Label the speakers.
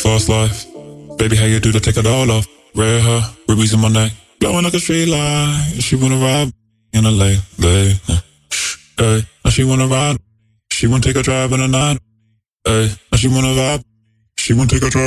Speaker 1: fast life. Baby, how you do to take it all off? Red hair, rubies in my neck, glowing like a street light. She wanna ride in a late. Hey, now she wanna ride. She wanna take a drive in the night. Hey, now she wanna vibe. She wanna take a drive.